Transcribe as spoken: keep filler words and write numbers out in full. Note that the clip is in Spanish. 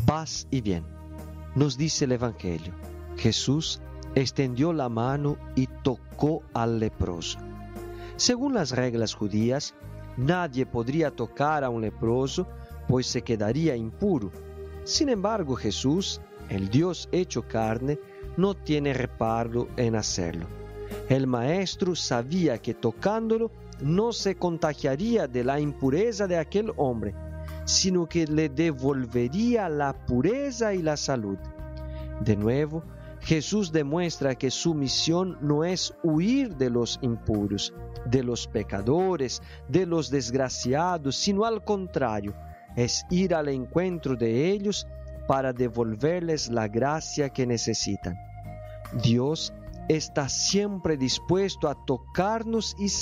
paz y bien. Nos dice el Evangelio. Jesús extendió la mano y tocó al leproso. Según las reglas judías, nadie podría tocar a un leproso, pues se quedaría impuro. Sin embargo, Jesús, el Dios hecho carne, no tiene reparo en hacerlo. El maestro sabía que tocándolo no se contagiaría de la impureza de aquel hombre, sino que le devolvería la pureza y la salud. De nuevo, Jesús demuestra que su misión no es huir de los impuros, de los pecadores, de los desgraciados, sino al contrario, es ir al encuentro de ellos para devolverles la gracia que necesitan. Dios está siempre dispuesto a tocarnos y